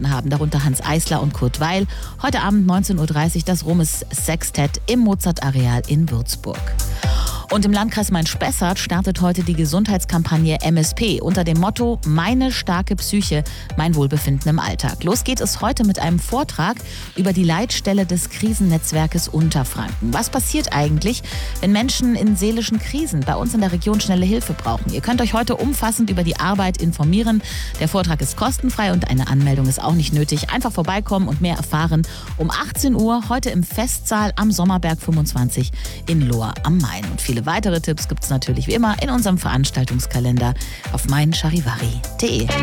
eingeladen haben, darunter Hanns Eisler und Kurt Weil. Heute Abend 19.30 Uhr das Ruhmes Sextett im Mozart-Areal in Würzburg. Und im Landkreis Main-Spessart startet heute die Gesundheitskampagne MSP unter dem Motto Meine starke Psyche, mein Wohlbefinden im Alltag. Los geht es heute mit einem Vortrag über die Leitstelle des Krisennetzwerkes Unterfranken. Was passiert eigentlich, wenn Menschen in seelischen Krisen bei uns in der Region schnelle Hilfe brauchen? Ihr könnt euch heute umfassend über die Arbeit informieren. Der Vortrag ist kostenfrei und eine Anmeldung ist auch nicht nötig. Einfach vorbeikommen und mehr erfahren. Um 18 Uhr heute im Festsaal am Sommerberg 25 in Lohr am Main. Und viele weitere Tipps gibt es natürlich wie immer in unserem Veranstaltungskalender auf meincharivari.de.